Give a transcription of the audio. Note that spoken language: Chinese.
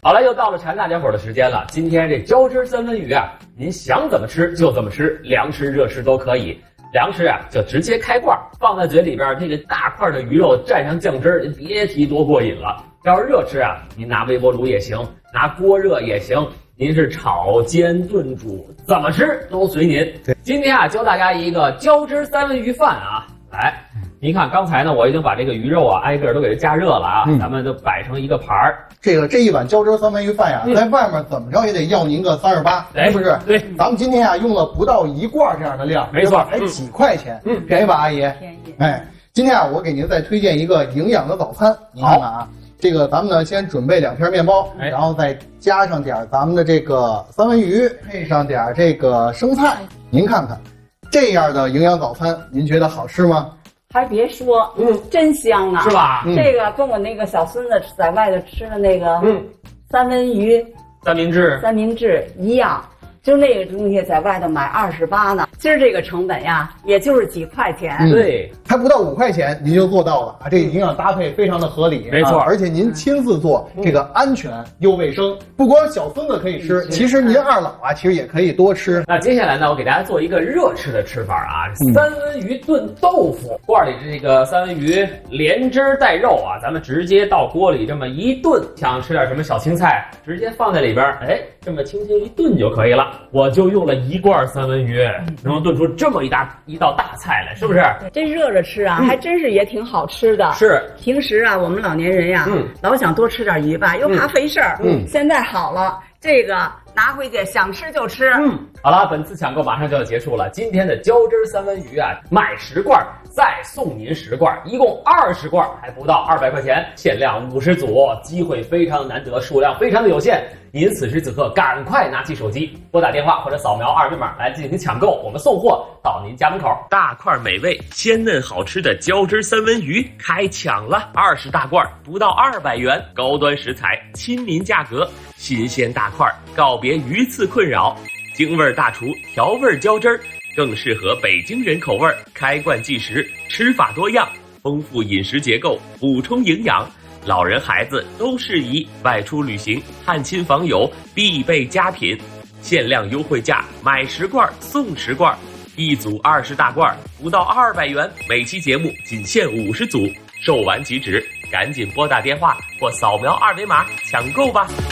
好了，又到了馋大家伙的时间了。今天这浇汁三文鱼啊，您想怎么吃就怎么吃，凉吃热吃都可以。凉吃啊，就直接开罐，放在嘴里边，这个大块的鱼肉蘸上酱汁儿，别提多过瘾了。要是热吃啊，您拿微波炉也行，拿锅热也行，您是炒、煎、炖、煮，怎么吃都随您。 对， 今天啊，教大家一个浇汁三文鱼饭啊，来。您看，刚才呢，我已经把这个鱼肉啊挨个都给它加热了啊，咱们就摆成一个盘儿。 这一碗浇汁三文鱼饭呀，在外面怎么着也得要您个38，是不是？ 对， 咱们今天啊用了不到1罐这样的量， 没错， 才几块钱，便宜吧，阿姨？ 便宜。 哎，今天啊，我给您再推荐一个营养的早餐，您看看啊，这个咱们呢先准备2片面包，然后再加上点咱们的这个三文鱼，配上点这个生菜，您看看，这样的营养早餐，您觉得好吃吗？ 还别说，真香啊， 是吧？ 这个跟我那个小孙子在外头吃的那个，三文鱼、 三明治一样，就那个东西在外头买28呢。今儿这个成本呀，也就是几块钱， 对， 还不到5块钱，您就做到了啊！这营养搭配非常的合理， 没错， 而且您亲自做，这个安全又卫生，不光小孙子可以吃，其实您二老啊，其实也可以多吃。 那接下来呢，我给大家做一个热吃的吃法啊，三文鱼炖豆腐。罐里这个三文鱼连汁带肉啊，咱们直接到锅里这么一炖，想吃点什么小青菜，直接放在里边，哎，这么轻轻一炖就可以了。我就用了1罐三文鱼，能够炖出这么一道大菜来，是不是？ 这热着吃啊，还真是也挺好吃的。 是， 平时啊，我们老年人呀，老想多吃点鱼吧，又怕费事儿。现在好了，这个拿回去想吃就吃。 好了，本次抢购马上就要结束了。今天的浇汁三文鱼啊，买10罐再送您10罐，一共20罐，还不到200块钱，限量50组，机会非常难得，数量非常的有限。您此时此刻赶快拿起手机，拨打电话或者扫描2维码来进行抢购，我们送货到您家门口。大块美味、鲜嫩好吃的浇汁三文鱼开抢了，20大罐不到200元，高端食材，亲民价格，新鲜大块，告别鱼刺困扰。京味大厨调味浇汁儿，更适合北京人口味，开罐即食，吃法多样，丰富饮食结构，补充营养。老人孩子都适宜，外出旅行、探亲访友必备佳品。限量优惠价，买10罐送10罐，一组20大罐，不到200元。每期节目仅限50组，售完即止，赶紧拨打电话或扫描2维码抢购吧。